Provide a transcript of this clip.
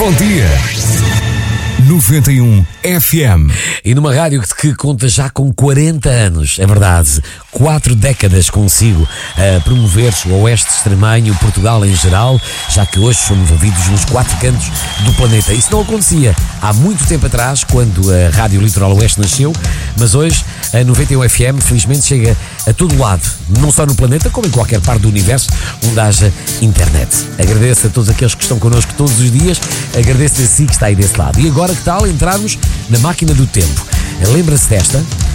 Bom dia. 91 FM. E numa rádio que conta já com 40 anos, é verdade, 4 décadas consigo a promover o Oeste extremanho, Portugal em geral, já que hoje somos ouvidos nos 4 cantos do planeta. Isso não acontecia há muito tempo atrás, quando a Rádio Litoral Oeste nasceu, mas hoje a 91 FM felizmente chega a todo lado, não só no planeta, como em qualquer parte do universo onde haja internet. Agradeço a todos aqueles que estão connosco todos os dias, agradeço a si que está aí desse lado. E agora, que tal entrarmos na máquina do tempo? Lembra-se desta?